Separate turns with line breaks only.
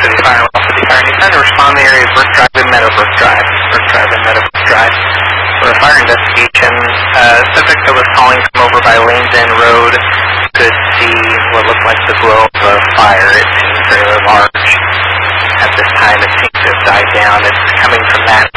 City Fire, Ross City Fire, need to respond to the area of Brook Drive and Meadowbrook Drive. Brook Drive and Meadowbrook Drive. For a fire investigation, subject that was calling from over by Lanes End Road could see what looked like the glow of a fire. It seemed fairly large. At this time, it seems to have died down. It's coming from that